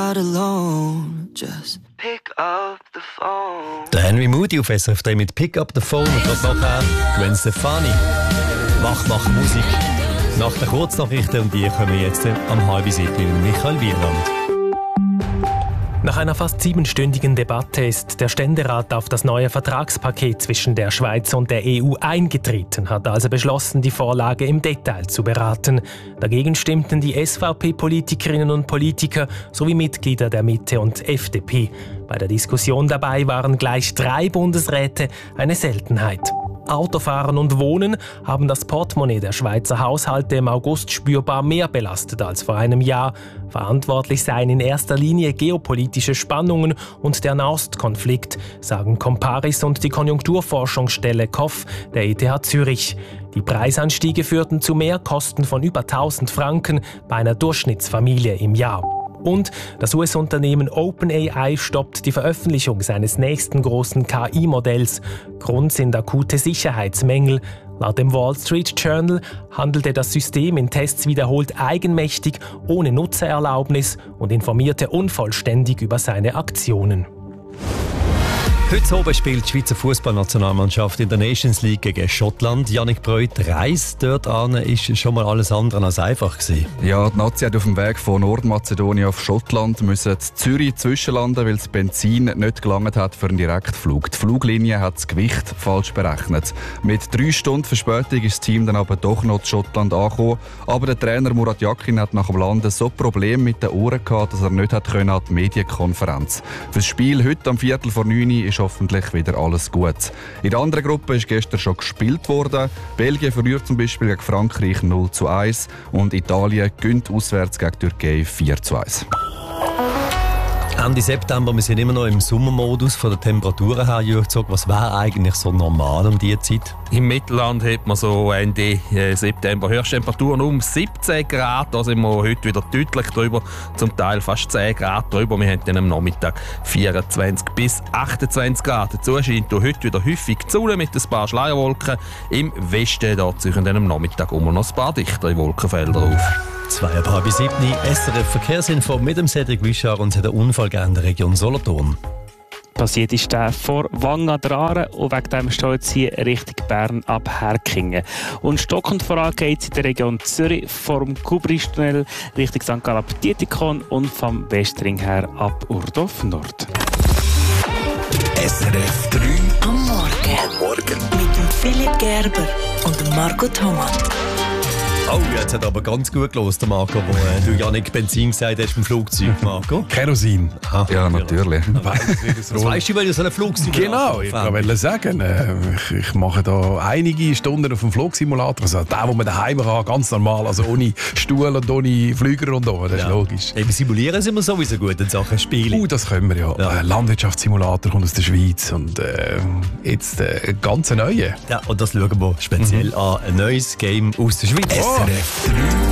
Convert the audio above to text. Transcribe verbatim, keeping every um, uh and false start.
not alone. Just pick up the phone. Der Henry Moody auf S R F drei mit Pick Up the Phone und das nachher Gwen Stefani. Wach, wach Musik. Nach den Kurznachrichten und die kommen jetzt am halb sieben mit Michael Wieland. Nach einer fast siebenstündigen Debatte ist der Ständerat auf das neue Vertragspaket zwischen der Schweiz und der E U eingetreten, hat also beschlossen, die Vorlage im Detail zu beraten. Dagegen stimmten die S V P-Politikerinnen und Politiker sowie Mitglieder der Mitte und F D P. Bei der Diskussion dabei waren gleich drei Bundesräte, eine Seltenheit. Autofahren und Wohnen haben das Portemonnaie der Schweizer Haushalte im August spürbar mehr belastet als vor einem Jahr. Verantwortlich seien in erster Linie geopolitische Spannungen und der Nahostkonflikt, sagen Comparis und die Konjunkturforschungsstelle K O F der E T H Zürich. Die Preisanstiege führten zu Mehrkosten von über tausend Franken bei einer Durchschnittsfamilie im Jahr. Und das U S-Unternehmen OpenAI stoppt die Veröffentlichung seines nächsten großen K I-Modells. Grund sind akute Sicherheitsmängel. Laut dem Wall Street Journal handelte das System in Tests wiederholt eigenmächtig, ohne Nutzererlaubnis und informierte unvollständig über seine Aktionen. Heute oben spielt die Schweizer Fußballnationalmannschaft in der Nations League gegen Schottland. Jannik Breuth, die Reise dort an ist schon mal alles andere als einfach gewesen. Ja, die Nazi hat auf dem Weg von Nordmazedonien auf Schottland müssen in Zürich zwischenlanden, weil das Benzin nicht gelangt hat für einen Direktflug. Die Fluglinie hat das Gewicht falsch berechnet. Mit drei Stunden Verspätung ist das Team dann aber doch noch in Schottland angekommen. Aber der Trainer Murat Yakin hat nach dem Landen so Probleme mit den Ohren gehabt, dass er nicht hat können an die Medienkonferenz. Für das Spiel heute am Viertel vor neun ist hoffentlich wieder alles gut. In der anderen Gruppe ist gestern schon gespielt worden. Belgien verliert zum Beispiel gegen Frankreich null zu eins und Italien gewinnt auswärts gegen Türkei vier zu eins. Ende September, wir sind immer noch im Sommermodus von den Temperaturen her. Jürgen, was wäre eigentlich so normal um diese Zeit? Im Mittelland hat man so Ende September Höchsttemperaturen um siebzehn Grad. Da sind wir heute wieder deutlich drüber, zum Teil fast zehn Grad drüber. Wir haben dann am Nachmittag vierundzwanzig bis achtundzwanzig Grad. Dazu scheint heute wieder häufig die Sonne mit ein paar Schleierwolken. Im Westen da ziehen dann am Nachmittag immer noch ein paar dichtere Wolkenfelder auf. Zwei ab halb sieben, S R F Verkehrsinfo mit dem Cedric Wischar und hat einen Unfall in der Region Solothurn. Passiert ist der vor Wangen an der Aare und wegen dem steht jetzt hier Richtung Bern ab Herkingen. Und stockend voran geht es in der Region Zürich vom Kubristunnel Richtung Sankt Gallen ab Dietikon und vom Westring her ab Urdorf Nord. S R F drei am Morgen. Am Morgen. Mit dem Philipp Gerber und dem Marco Thomas. Oh, jetzt hat aber ganz gut gelost, Marco, wo äh, du Jannik Benzin gesagt hast beim Flugzeug, Marco. Kerosin. Aha, ja, natürlich. Das weißt du, weil du so ein Flugzeug Genau, ich wollte sagen, äh, ich, ich mache da einige Stunden auf dem Flugsimulator, also der, den man daheim kann, ganz normal, also ohne Stuhl und ohne Flüger und so, das ist ja logisch. Eben simulieren sind wir sowieso gut in Sachen Spiele. Uh, das können wir ja. ja. Äh, Landwirtschaftssimulator kommt aus der Schweiz und äh, jetzt äh, ganz neue. Ja, und das schauen wir speziell mhm. an, ein neues Game aus der Schweiz. S R F drei